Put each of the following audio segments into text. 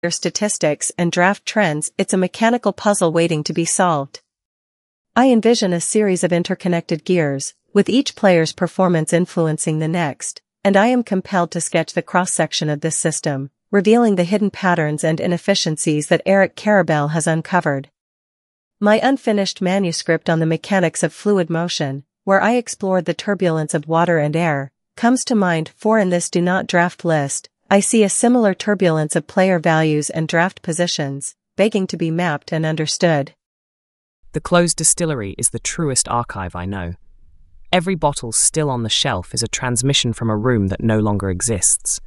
their statistics and draft trends, it's a mechanical puzzle waiting to be solved. I envision a series of interconnected gears, with each player's performance influencing the next, and I am compelled to sketch the cross-section of this system, revealing the hidden patterns and inefficiencies that Eric Karabell has uncovered. My unfinished manuscript on the mechanics of fluid motion, where I explored the turbulence of water and air, comes to mind, for in this do not draft list, I see a similar turbulence of player values and draft positions, begging to be mapped and understood. The closed distillery is the truest archive I know. Every bottle still on the shelf is a transmission from a room that no longer exists.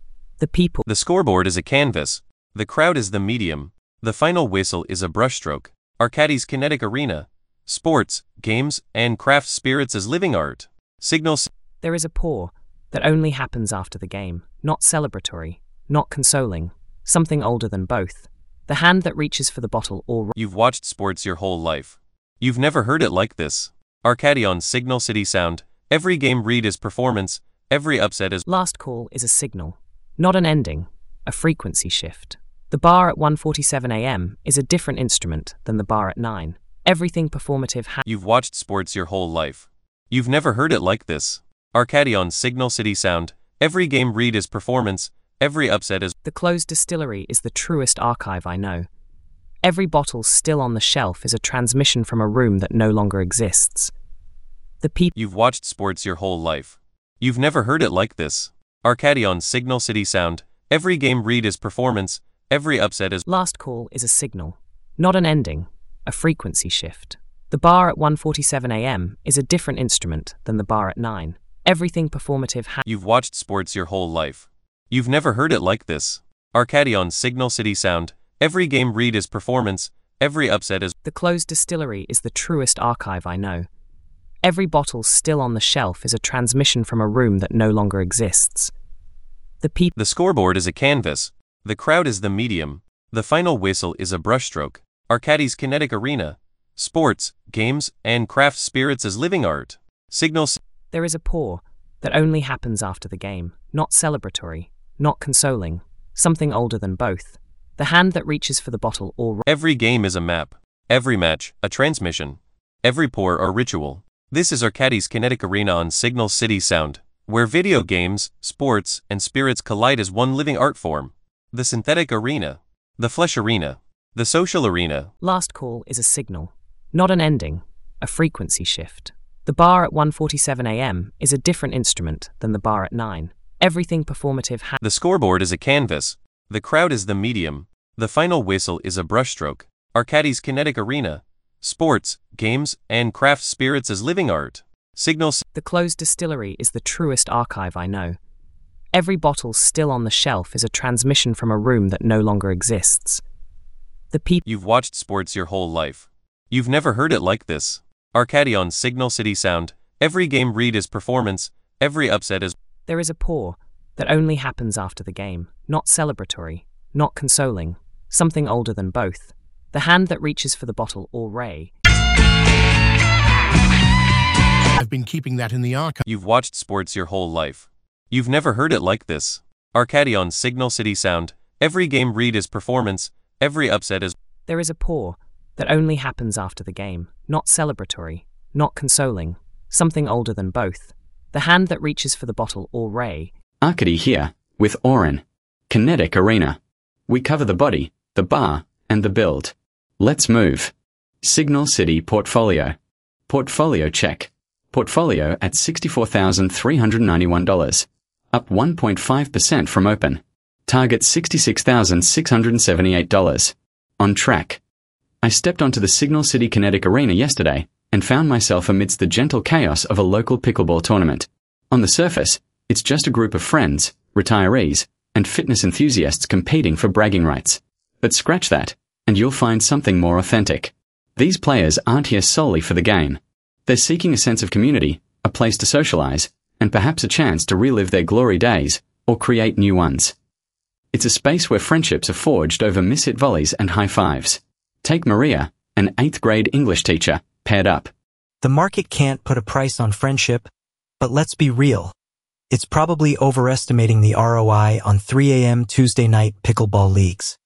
The scoreboard is a canvas. The crowd is the medium. The final whistle is a brushstroke. Arcadis kinetic arena. Sports, games, and craft spirits as living art. Signals. There is a pour that only happens after the game, not celebratory, not consoling, something older than both. The hand that reaches for the bottle or... You've watched sports your whole life. You've never heard it like this. Arcadi on Signal City Sound. Every game read is performance. Every upset is... Last call is a signal, not an ending, a frequency shift. The bar at 1:47 a.m. is a different instrument than the bar at 9. Everything performative You've watched sports your whole life. You've never heard it like this. Arcadi on Signal City Sound. Every game read is performance. Every upset is... The closed distillery is the truest archive I know. Every bottle still on the shelf is a transmission from a room that no longer exists. You've watched sports your whole life. You've never heard it like this. Arcadi on Signal City Sound. Every game read is performance. Every upset is... Last call is a signal, not an ending, a frequency shift. The bar at 1:47 a.m. is a different instrument than the bar at 9. Everything performative You've watched sports your whole life. You've never heard it like this. Arcadi on Signal City Sound. Every game read is performance. Every upset is... The closed distillery is the truest archive I know. Every bottle still on the shelf is a transmission from a room that no longer exists. The scoreboard is a canvas. The crowd is the medium. The final whistle is a brushstroke. Arcadi's kinetic arena. Sports, games, and craft spirits as living art. Signals. There is a pour that only happens after the game, not celebratory, not consoling, something older than both. The hand that reaches for the bottle or... Every game is a map. Every match, a transmission. Every pour, a ritual. This is Arcadi's kinetic arena on Signal City Sound, where video games, sports, and spirits collide as one living art form. The synthetic arena. The flesh arena. The social arena. Last call is a signal, not an ending, a frequency shift. The bar at 1:47 a.m. is a different instrument than the bar at 9. Everything performative The scoreboard is a canvas. The crowd is the medium. The final whistle is a brushstroke. Arcadi's kinetic arena. Sports, games, and craft spirits as living art. Signals. The closed distillery is the truest archive I know. Every bottle still on the shelf is a transmission from a room that no longer exists. You've watched sports your whole life. You've never heard it like this. Arcadi on Signal City Sound. Every game read is performance. Every upset is... There is a pour that only happens after the game, not celebratory, not consoling, something older than both. The hand that reaches for the bottle or ray. I've been keeping that in the archive. You've watched sports your whole life. You've never heard it like this. Arcadi on Signal City Sound. Every game read is performance. Every upset is... There is a pour that only happens after the game, not celebratory, not consoling, something older than both. The hand that reaches for the bottle or ray. Arcadi here, with Oren. Kinetic arena. We cover the body, the bar, and the build. Let's move. Signal City portfolio. Portfolio check. Portfolio at $64,391. Up 1.5% from open. Target $66,678. On track. I stepped onto the Signal City Kinetic Arena yesterday and found myself amidst the gentle chaos of a local pickleball tournament. On the surface, it's just a group of friends, retirees, and fitness enthusiasts competing for bragging rights. But scratch that, and you'll find something more authentic. These players aren't here solely for the game. They're seeking a sense of community, a place to socialize, and perhaps a chance to relive their glory days or create new ones. It's a space where friendships are forged over miss-hit volleys and high fives. Take Maria, an 8th grade English teacher, paired up. The market can't put a price on friendship, but let's be real. It's probably overestimating the ROI on 3 a.m. Tuesday night pickleball leagues.